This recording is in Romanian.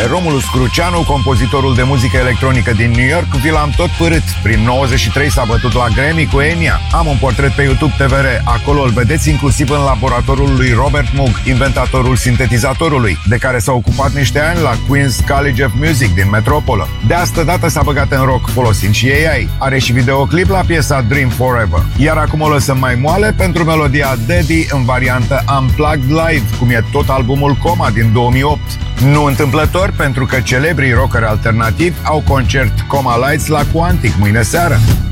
Pe Romulus Cruceanu, compozitorul de muzică electronică din New York, vi l-am tot părât. Prin 93 s-a bătut la Grammy cu Enya. Am un portret pe YouTube TVR. Acolo îl vedeți inclusiv în laboratorul lui Robert Moog, inventatorul sintetizatorului, de care s-a ocupat niște ani la Queen's College of Music din Metropolă. De asta dată s-a băgat în rock folosind și AI. Are și videoclip la piesa Dream Forever. Iar acum o lăsăm mai moale pentru melodia Daddy în variantă Unplugged Live, cum e tot albumul Coma din 2008. Nu întâmplător, pentru că celebrii rockeri alternativi au concert Coma Lights la Quantic mâine seară.